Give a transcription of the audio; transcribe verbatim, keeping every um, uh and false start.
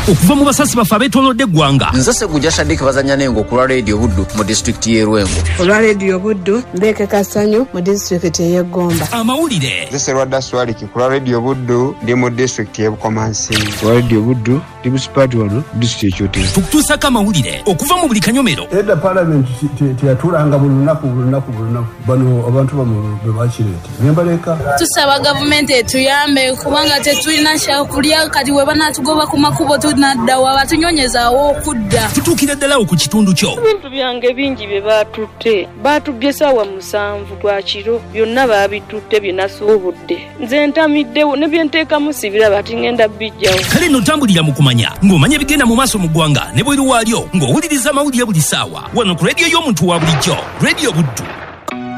okuva mu basasi bafe abeetoolodde eggwanga. Nze Ssegujja Shadik bazanya nengo ku lwa Radio Buddu mu disitulikiti y'e Rwengo. Olwa Radio Buddu Mbeke Kasanyu mu disitulikiti y'e Gomba. Amawulire. Nze Sserwadda Swaliki ku lwa Radio Buddu ndi mu disitulikiti y'e Bukomansi. Ku lwa Radio Buddu ndi munisipality wano disitulikiti y'e Kyotera. Tukutuusako amawulire okuva mu buli kanyomero. Edda Parliament teyatulanga buli lunaku buli lunaku buli lunaku bano abantu bamu be bakireeta nembaleka. Tusaba gavumenti etuyambe kubanga tetulina kyakulya kati we banatugoba ku makubo tunaddawa batunyonyezaawo okudda. Tutuukira ddala ku kitundu kyo. Ebintu byange bingi bye baatutte baatubbye ssaawa musanvu gwa kiro byonna baabitutte bye nasuubudde. Nze ntamiddewo ne bye nteekamu sibira bati ngenda bijjawo. Kale nno tambulira mu kumanya ng'omanya ebigenda mu maaso mu ggwanga ne bweru waalyo ng'owuliriza amawulire buli ssaawa wano ku rediyo y'omuntu wa bulijjo Radio Buddu.